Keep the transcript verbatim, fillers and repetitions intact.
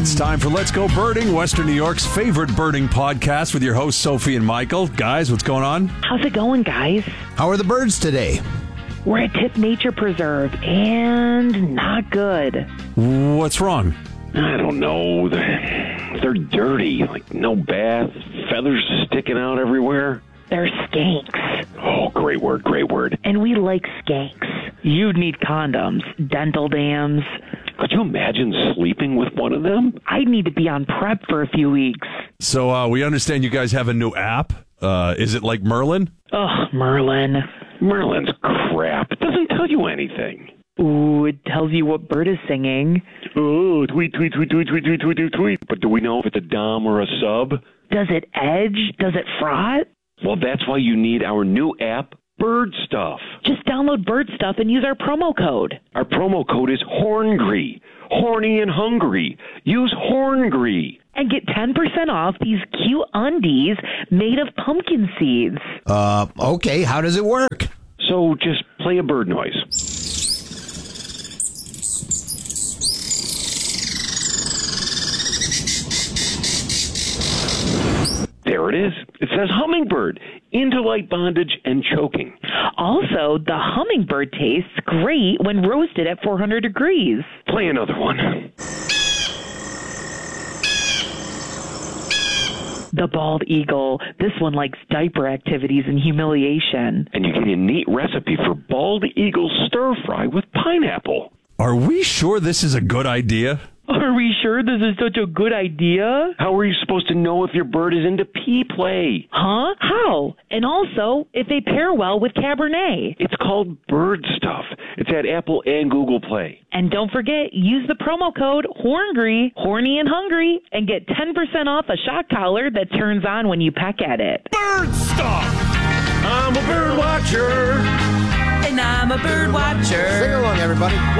It's time for Let's Go Birding, Western New York's favorite birding podcast with your hosts, Sophie and Michael. Guys, what's going on? How's it going, guys? How are the birds today? We're at Tip Nature Preserve, and not good. What's wrong? I don't know. They're, they're dirty, like no bath, feathers sticking out everywhere. They're skanks. Oh, great word, great word. And we like skanks. You'd need condoms, dental dams. Could you imagine sleeping with one of them? I'd need to be on prep for a few weeks. So uh, we understand you guys have a new app. Uh, is it like Merlin? Ugh, Merlin. Merlin's crap. It doesn't tell you anything. Ooh, it tells you what bird is singing. Oh, tweet, tweet, tweet, tweet, tweet, tweet, tweet, tweet, tweet. But do we know if it's a dom or a sub? Does it edge? Does it frot? Well, that's why you need our new app, Bird Stuff. Just download Bird Stuff and use our promo code. Our promo code is Horngry. Horny and hungry. Use Horngry. And get ten percent off these cute undies made of pumpkin seeds. Uh, okay, how does it work? So just play a bird noise. There it is. It says hummingbird, into light bondage and choking. Also, the hummingbird tastes great when roasted at four hundred degrees. Play another one. The bald eagle. This one likes diaper activities and humiliation. And you get a neat recipe for bald eagle stir fry with pineapple. Are we sure this is a good idea? Are we sure this is such a good idea? How are you supposed to know if your bird is into pea play? Huh? How? And also, if they pair well with Cabernet. It's called Bird Stuff. It's at Apple and Google Play. And don't forget, use the promo code HORNGRY, horny and hungry, and get ten percent off a shock collar that turns on when you peck at it. Bird Stuff! I'm a bird watcher. And I'm a bird watcher. Sing along, everybody.